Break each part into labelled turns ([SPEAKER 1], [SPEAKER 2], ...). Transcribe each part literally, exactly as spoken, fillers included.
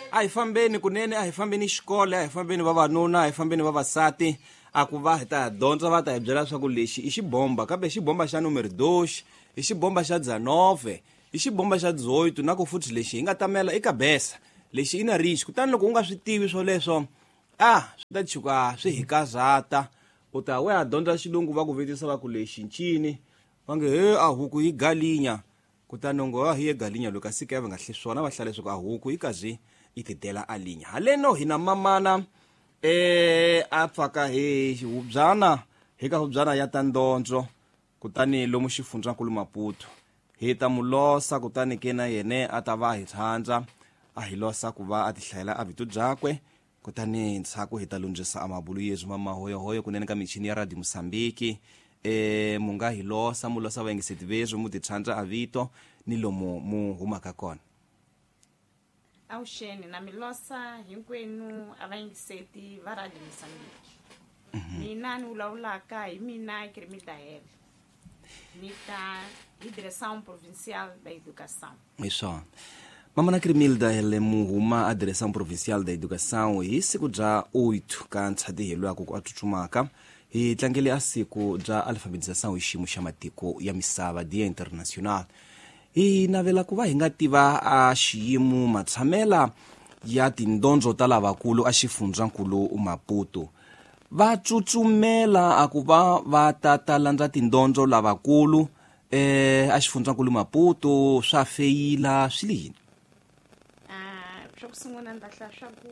[SPEAKER 1] a hi fambeni kunene, a hi fambeni xikolo, a hi fambeni vavanuna, a hi fambeni vavasati, a ku va hi ta dyondza va ta hi byela swa ku lexi i xibomba, kambe xibomba xa numero dos, i xibomba xa dzanove, i xibomba xa dzoito, na ku futhi lexi hi nga tamela i kabesa, lexi i na rixi. Kutani loko u nga swi tivi swo leswo, ah swi ta chuka swi hi kazata, u ta we a dyondza xilungu va ku vitisa va ku lexi ncini, va nge he a huku yi galinya, kutani ngo a hi ye galinya loko asika ya va nga hli swona va hlale leswaku a huku yi kazi yi tidela a linya. Haleno hina mamana eh a pfaka hi hubyana hi ka hubyana ya ta ndondzo, kutani lomu xifundzankulu Maputo hi ta mulosa, kutani ke na yene a ta va hi thandza a hi losa ku va a ti hlayela a vito byakwe, kutani ntshaku hi ta lundzisa amabulu yezu mama hoyo hoyo kunene ka michini ya Radio Mosambiki. Eh munga hi losa mulosa va yingiseti vezu mu ti thandza a vito ni lomu mu humaka kona.
[SPEAKER 2] Auxene na milosa hinkwenu avayingiseti va Radio Mosambiki. Mina ni vulavulaka hi mina Kirimilda Hele, ni ta hi direção provincial da educação.
[SPEAKER 1] Isso. Mamana Kirimilda Hele muhuma a direção provincial da educação hi siku bya oito ka ntshadihelo ku a tsutsumaka hi tlangele a siku bya alfabetização hi xiyimo xa matiko ya misava, dia international. Hi navela ku va hi nga tiva a xiyimo matshamela ya tindondzo ta lavakulu a xifundzankulu Maputo. Va tsutsumela a ku va va ta ta landza tindondzo lavakulu eh a xifundzankulu Maputo, swa feyila swilini.
[SPEAKER 2] Ah, swa ku sungula ndahla swa ku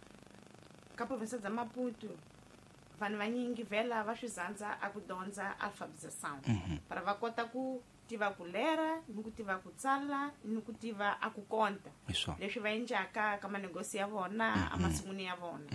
[SPEAKER 2] ka province za Maputo vanhu vanyingi vela va swi zandza a ku dyondza alfabetização para va kota ku tiva ku lera ni ku tiva ku tsala ni ku tiva a ku konta leswi va endlaka ka manegosi ya vona a masunguni ya vona.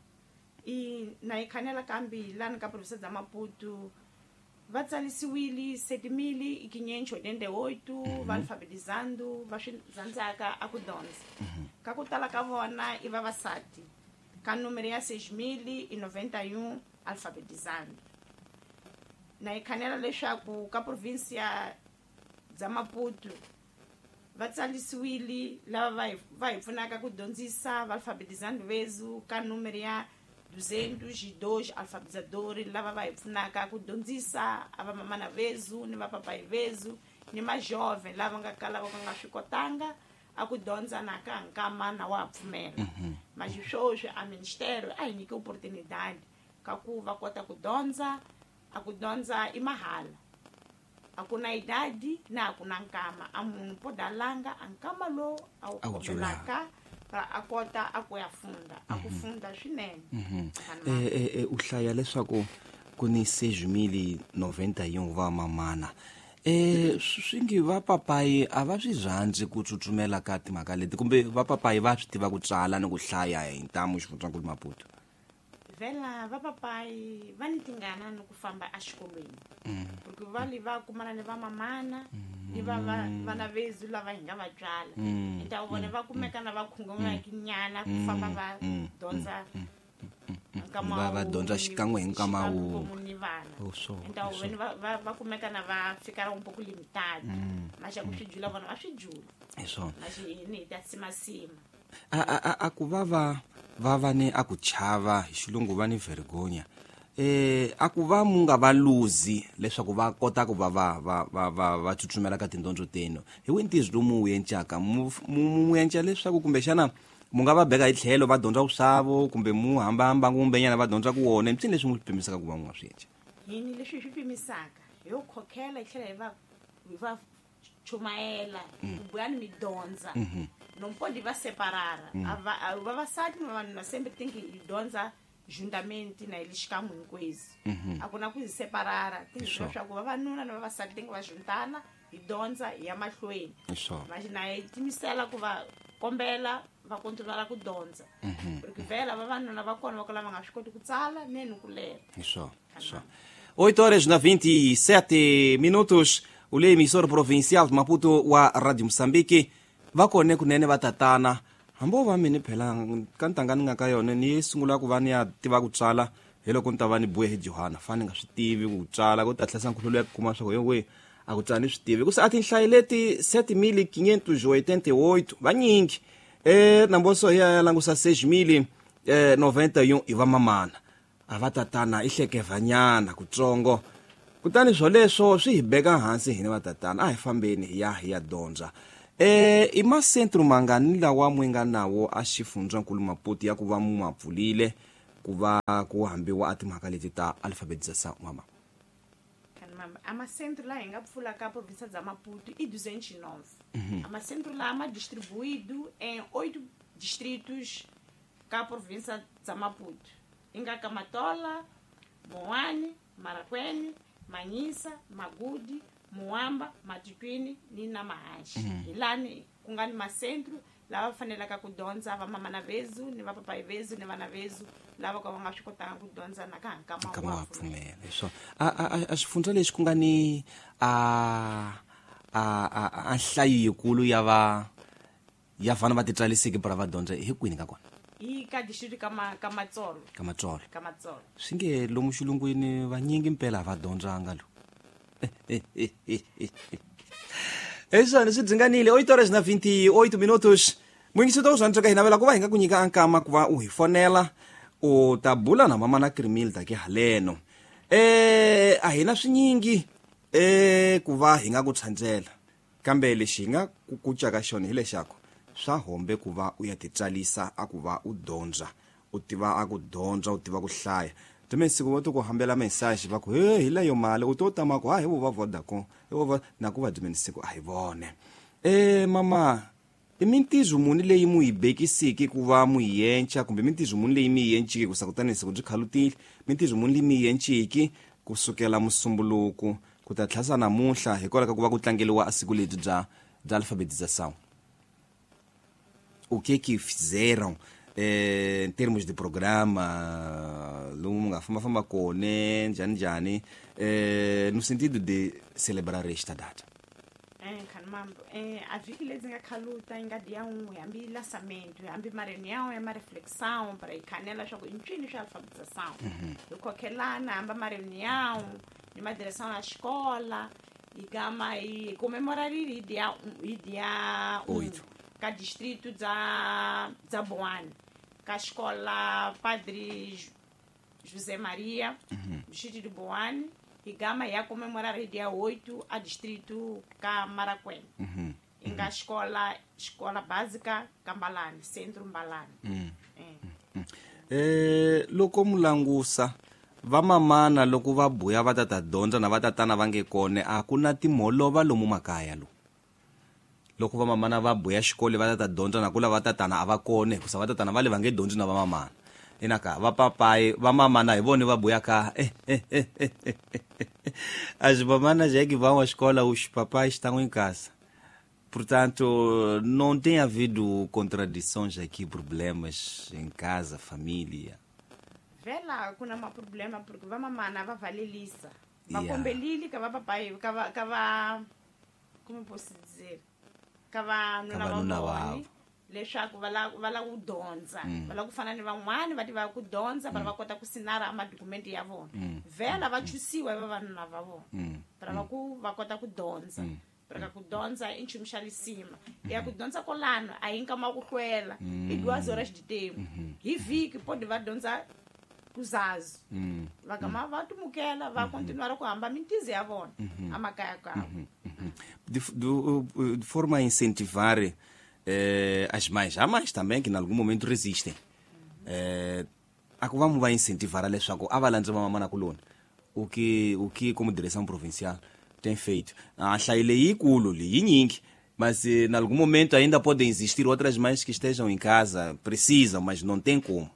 [SPEAKER 2] I na ikhanela kambi lani ka province za Maputo va tsalisiwile sete mil e quinhentos e oitenta e oito va alfabetizando va swi zandzaka a ku dyondza. Ka ku tala ka vona i vavasati, ka número ya seis mil e noventa e um alfabetizando. Na ikhanela leswaku ka provincia za Maputo va tsalisiwile lava va hi pfunaka ku dyondzisa va alfabetizando vezu ka número ya duzentos e dois alfabetizadores lava va hi pfunaka ku dyondzisa a vamamana vezu ni vapapai vezu ni majovem lava nga kala va nga swi kotanga a ku dyondza na ka nkama na wa pfumela. Mas swoswi a ministério a hi nyike oportunidade ka ku va kota ku dyondza, a ku dyondza i mahala, a ku na idadi na a ku na nkama, a munhu podalanga a nkama lo a wu kombelaka a kota a ku ya funda a ku funda swinene.
[SPEAKER 1] Eh eh u hlaya leswaku ku ni seis mil e noventa e um va mamana. Eh swi ngi va papai a va swi rhandzi ku tsutsumela ka timhaka leti, kumbe va papai va swi tiva ku tsala ni ku hlaya hi ntamu xifundzankulu Maputo?
[SPEAKER 2] Vela va papai va ni tingana ni ku famba a xikolweni porque va li va kumana ni va mamana ni va vana vezu lava hi nga va tswala enta vona va kumeka na va khungumela kinyana ku famba va dyondza
[SPEAKER 1] va va dyondza xikan'we hi nkama wu
[SPEAKER 2] enta vona va va kumeka na va fika un poco limitado mas ku swi jula vona va swi jula
[SPEAKER 1] eso
[SPEAKER 2] mas ni ta sima sima
[SPEAKER 1] a a a ku va va va va ni a ku chava hi xilungu va ni vergonya. Eh a ku va mu nga va luzi leswaku va kota ku va va va va va tsutsumela ka tindondzo teno. Hi wintizi lomu wu yenchaka mu mu yencha leswaku kumbe xana mu nga va beka hi tlhelo va dyondza usavo kumbe mu hambahamba kumbe nyana va dyondza ku wona mpfini leswi mu pimisaka ku va mu nga swi yencha.
[SPEAKER 2] Yini leswi swi pimisaka hi ku khokhela tlhela hi va hi va chumaela ku buyani mi dyondza non pode va separara a vavasati na vanhu sempre tem que dyondza juntamente na eles xikan'we hinkwezi a ku na ku separara tingi leswaku vavanuna na vavasati tem que va juntana hi dyondza hi ya mahlweni mas na hi timisela ku va kombela va kontinuala ku dyondza porque vela vavanuna va kona va ku lava nga swi koti ku tsala ni ku lera.
[SPEAKER 1] Isso, isso. oito horas na vinte e sete minutos. O emissor provincial de Maputo wa Radio Mosambiki va kone kunene va tatana hambo va mini phela ka ntangani nga ka yona ni sungula ku va ni ya tiva ku tsala hi loko ni ta va ni buye hi Johana fani nga swi tivi ku tsala ku ta tlhasa nkhululo ya ku kuma swa ku we a ku tsani swi tivi ku sa a tinhlayo leti sete mil quinhentos e oitenta e oito vanyingi É, na bolsa ya langusa seis mil e noventa e um i vamamana a va tatana i hlekevhanyana kutsongo kutani swoleswo swi hi beka hansi hina vatatana a hi fambeni hi ya hi ya dyondza eh i masentro mangani lawa mwi nga nawo a xifundzankulu Maputo ya ku va mu ma pfulile ku va ku hambiwa a timhaka leti ta alphabetização mama
[SPEAKER 2] Mama, amacentro lá em Apfula, cá província de Maputo, e duzentos e nove. Uhum. Amacentro lá é distribuído em oito distritos cá província de Maputo. Inga Kamatola, Moane, Maraquene, Manhissa, Magudi, Muamba, Matutuini, Nina Mahashi. Uhum. E lá, kungani macentro, lá fanela ka kudonza, va mama na vezu, ni va papai vezu, ni va na vezu. Lava kwa nga xikotanga ku dyondza na ka nkama
[SPEAKER 1] kama wa pfumela leswo a a a swifundza leswi ku nga ni a a a nhlayo yikulu ya va ya vana va titsalisiki para va dyondza hi kwini ka kona
[SPEAKER 2] hi ka district kama kama tsolo
[SPEAKER 1] kama tsolo
[SPEAKER 2] kama tsolo
[SPEAKER 1] swi nge lomu xilungwini vanyingi mpela va dyondzanga lo eswona swi dzinganile oito horas na vinte e oito minutos mwingisito uzwantswa ka hina vela ku va hi nga ku nyika ankama ku va u hi fonela o tabula na mama na Crimilda ke haleno eh a hina swinyingi eh ku va hi nga ku tshandzela kambe lexi hi nga ku kucaka xona hi lexako swa hombe ku va u ya titsalisa a ku va u dyondza u tiva a ku dyondza u tiva ku hlaya teme siku vo to ku hambela message va ku he hi leyo mali u to tama ku ha hi vo Vodacom hi vo na ku va dimensiku a hi vone eh mama imintizo muni leyi mu hibekisiki ku va mu hiyencha kumbe mintizo muni leyi mi hiyenchiki kusakutani siku byi khalutile mintizo muni leyi mi hiyenchiki kusukela musumbuluku ku ta tlhasa namuntlha hikwalaho ka ku va ku tlangeliwa a siku lebyi bya bya alfabetização o que que fizeram eh, em termos de programa lomu nga famba famba kone njani njani eh, no sentido de celebrar esta data
[SPEAKER 2] mambo eh a viki lezi nga khaluta ingadi ya unwe hambi lasamento hambi marenião é uma reflexão para icanela swa ku incini swa alfabetização ukokhelana hamba marenião ni ma direção à escola igama e comemorar i dia i dia oito ka distrito za za Boane ka escola Padre José Maria distrito de Boane Igama ia comemorar o dia oito a distrito Camaraquém. Uhum. Em uhum. escola escola básica Cambalane, centro Mbalane.
[SPEAKER 1] Uhum. É. Uhum. Eh, loko mulangusa va mamana loko va buya va tata dyondza na va tatana va nge kone a ku na timholova lomu makaya lo. Loko va mamana va buya xikolo va tata dyondza na kula va tatana a va kone ku sa va tatana va le va nge dyondzi na va mamana. Inaka va papai va mamana hi vone va buya ka eh eh eh eh as mamanas já que vão à escola os papais estão em casa portanto não tem havido contradições aqui problemas em casa família
[SPEAKER 2] vela kuna uma problema porque va mamana va valelisa va kombelili ka va papai ka va ka va como posso dizer ka va nuna va leswaku va la va la ku dyondza va la ku fana ni van'wana va tiva ku dyondza va va kota ku sinara amadokumenti ya vona vela va chusiwa va vanuna va vona para va ku va kota ku dyondza para ku dyondza i nchumu xa lisima ya ku dyondza kolano a hi nkama ku hlwela i duas horas de tempo hi viki pode va dyondza ku zazo va kama va tumukela va continuar ku hamba mintizi ya vona amakaya kawo
[SPEAKER 1] de de forma a incentivar Eh, as mães, há mães também que em algum momento resistem. Eh, a que vamos vai incentivar a leswaku a valandza mama na coluna. O que o que como direção provincial tem feito. A hlaile yikulu li yinyingi, mas em algum momento ainda podem existir outras mães que estejam em casa, precisam, mas não tem como.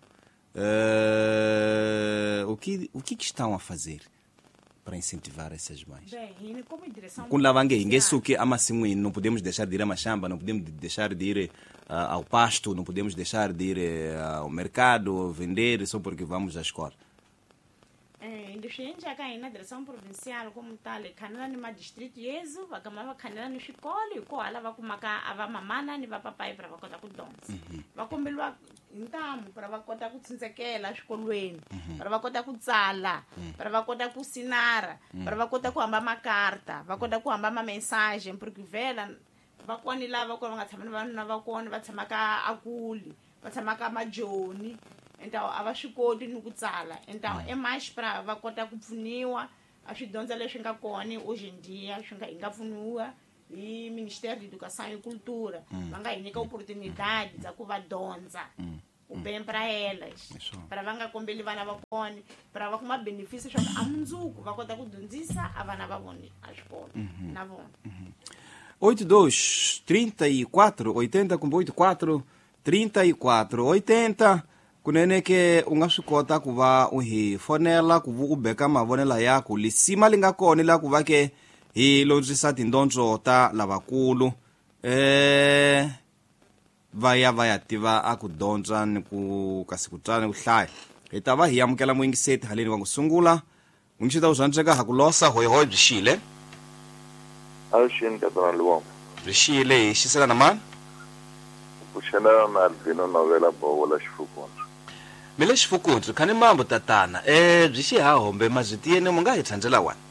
[SPEAKER 1] Eh, o que o que, que estão a fazer para incentivar essas mães?
[SPEAKER 2] Bem, como direção
[SPEAKER 1] com lavangue, isso que amassimo não podemos deixar de ir a machamba, não podemos deixar de ir uh, ao pasto, não podemos deixar de ir uh, ao mercado vender só porque vamos à escola.
[SPEAKER 2] Eh, indifferente a quem na direção provincial como tal, canela ni ma distrito yesu, va kama canela ni xikolo, ko ala va kumaka ava mamana ni va papai para va kota ku dyondza. Va kombeliwa ntamu para va kota ku tsindzekela xikolweni, para va kota ku tsala, para va kota ku sinara, para va kota ku hamba makarta, va kota ku hamba ma message porque vela va kona lava ku va nga tshama ni vanuna va kona va tshamaka akuli va tshamaka majoni entawo a va swi koti ni ku tsala entawo emaxipra va kota ku pfuniwa a swi dyondza leswi nga kona hoje em dia swi nga hi nga pfuniwa hi Ministério de Educação e Cultura va nga hi nyika oportunidade za ku va dyondza o bem para elas para va nga kombeli vana va kona para va kuma benefício swa a mundzuku va kota ku dyondzisa a vana va vona a xikolo na vona
[SPEAKER 1] oito dois, trinta e quatro, oitenta kumbe oito quatro, trinta e quatro, oitenta kunene ke u nga swi kota ku va u hi fonela ku vu u beka mavonela yaku lisima li nga kona la ku va ke hi londzisa tindondzo ta lavakulu eh va ya va ya tiva a ku dyondza ni ku kasi ku tsala ni ku hlaya hi ta va hi amukela muyingiseti haleni wa ku sungula u ngi xita u zwandzeka ha ku losa hoyihoyi byi xile
[SPEAKER 3] Action katana luwa.
[SPEAKER 1] byi xile hi xisela na mani
[SPEAKER 3] Kushena na Albino novela bola xifukundza.
[SPEAKER 1] mi le xifukundzi khani mambo tatana eh byi xi ha hombe mazitiyeni mu nga hi tlhandzela wani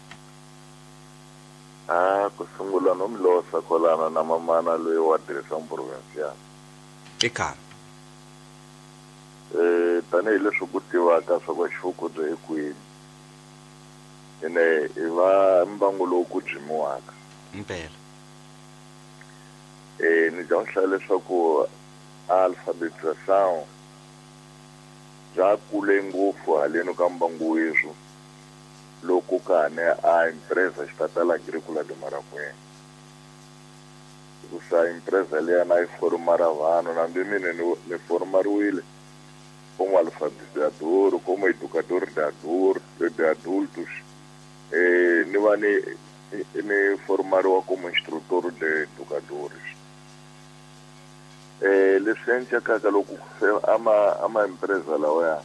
[SPEAKER 3] Ah, kusungula no mlosa kolana na mamana loyi wa tirhisa provincial.
[SPEAKER 1] eka
[SPEAKER 3] Eh, tani ile swo ku tivaka swa ku xifukundza hi kwini. Ene i va mbangu lowu ku jimiwaka.
[SPEAKER 1] mpela
[SPEAKER 3] Eh, ni dya hlaya leswaku alphabetização bya kule ngopfu haleni ka mbangu weswo loko kane a empresa xitatala agricola de Marakwena hikusa empresa leya na yi formara vanhu nambe mina ni ni formariwile como alfabetizador como educador de adultos de adultos eh ni va ni ni formariwa como instrutor de educadores eh leswi ka loko ama ama empresa lawa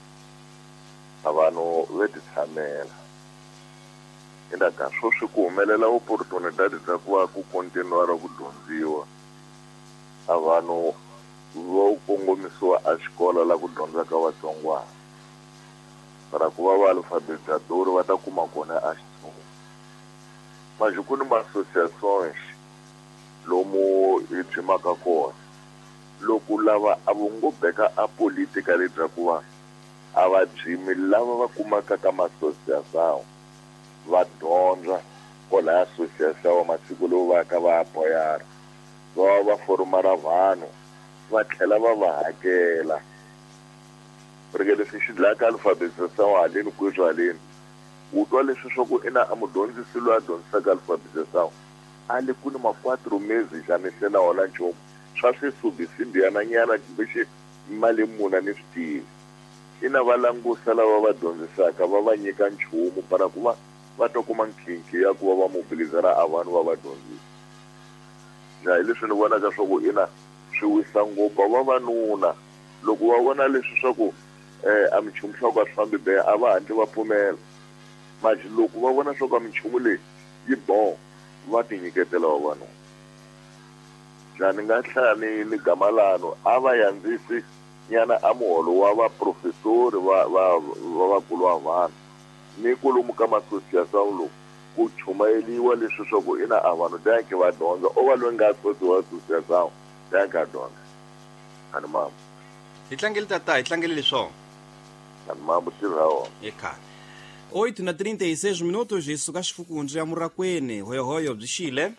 [SPEAKER 3] avano veti tshamela enda ka swo swi ku humelela opportunity za ku va ku continuer ku dyondziwa avano vo kongomisiwa a xikola la ku dyondza ka vatsongwana para ku va va alfabetizador va ta kuma kona a xitsonga majukuni ma associações lomu hi tshimaka kona loko lava a vo ngo beka a politika le bya ku va a va jimi lava va kumaka ka ma-associação va dyondza kwala associação masiku lowu va ka va apoyara va va va formara vanhu va tlhela va va hakela porque leswi xi dlaya ka alfabetização haleni kweswi haleni u twa leswi swa ku i na a mudyondzisi loyi a dyondzisaka alfabetização a le kuni ma quatro meses xanisela wona nchumu swa swisubisimbiyananyana kumbexi mali muna ni swi tivi i na va langusa lava va dyondzisaka va va nyika nchumu para ku va va ta kuma nkhinkhi ya ku va va mobilizera a vanhu va va dyondzisa ja hi leswi ni vonaka swa ku ina swi wisa ngopfu vavanuna loko va vona leswi swa ku eh a minchumu swa ku a swi fambi be a va hatli va pfumela maji loko va vona swa ku a minchumu leyi yi boho va ti nyiketela vavanuna ja ni nga hlaya ni ni gama lano a va yandzisi nyana a muholo wa vaprofesori va va va vakulu va vanhu ni kolomu ka ma-associação lowu ku chumayeliwa leswi swa ku ina a vanhu danke va dyondza o va loyi nga tsosiwa associação danke a dyondza ani mambo
[SPEAKER 1] hi tlangeli tata hi tlangeli leswo
[SPEAKER 3] ani mambo tirha wona
[SPEAKER 1] eka oito na trinta e seis minutos hi suka xifukundzi ya Murakwene hoyohoyo byi xile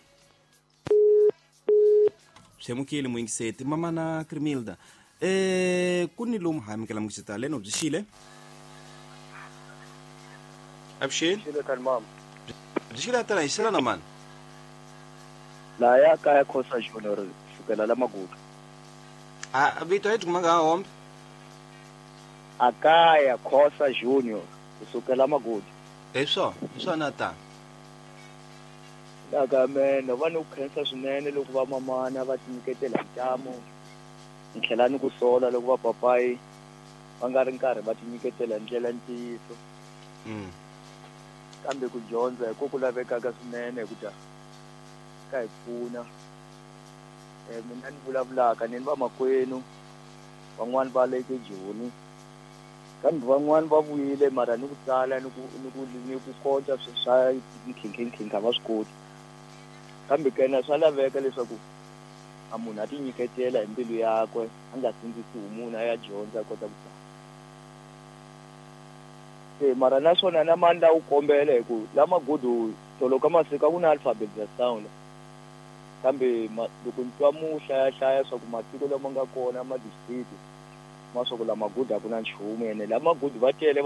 [SPEAKER 1] xemukile muyingiseti mamana Crimilda eh kuni lomu hamikela mukisita leno byi xile abshir
[SPEAKER 4] Xile kan mam.
[SPEAKER 1] byi xile tala hi xela na mani
[SPEAKER 4] La ya kaya Khosa Junior sukela la Magudu.
[SPEAKER 1] a vito hi tikuma nga hombe
[SPEAKER 4] Akaya Khosa Junior kusukela Magudu.
[SPEAKER 1] hi swo hi swona ta
[SPEAKER 4] Laka mena va ni ku khensa swinene loko va mamana va tinyiketela ntamu. Ntlhela ni ku sola loko va papai va nga ri nkarhi va tinyiketela ndlela ntiyiso.
[SPEAKER 1] mm
[SPEAKER 4] Kambe ku dyondza hi ko ku lavekaka swinene ku ta ka hi pfuna. Eh mina ni vulavulaka ni va makwenu van'wani va le ke Joni. Kambe van'wani va vuyile mara ni ku tsala ni ku ni ku ni ku kota swa nkhinkhinkhinkha va swi koti. kambe kena swa laveka leswaku a munhu a ti nyiketela hi mbilu yakwe a nga sindzisi munhu a ya dyondza a kota ku ta se mara naswona na mandla u kombela hi ku lama gudu tolo ka masika ku na alphabet za sound kambe loko ntwa mu hlaya hlaya swa ku matiko lama nga kona ma district ma swa ku lama gudu a ku na nchumu ene lama gudu va tele